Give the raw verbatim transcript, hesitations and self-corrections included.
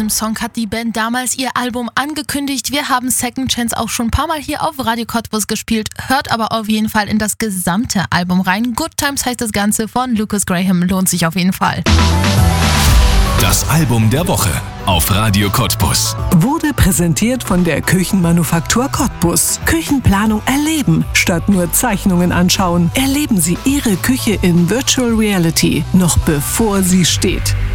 diesem Song hat die Band damals ihr Album angekündigt. Wir haben Second Chance auch schon ein paar Mal hier auf Radio Cottbus gespielt. Hört aber auf jeden Fall in das gesamte Album rein. Good Times heißt das Ganze von Lucas Graham. Lohnt sich auf jeden Fall. Das Album der Woche auf Radio Cottbus. Wurde präsentiert von der Küchenmanufaktur Cottbus. Küchenplanung erleben, statt nur Zeichnungen anschauen. Erleben Sie Ihre Küche in Virtual Reality, noch bevor sie steht.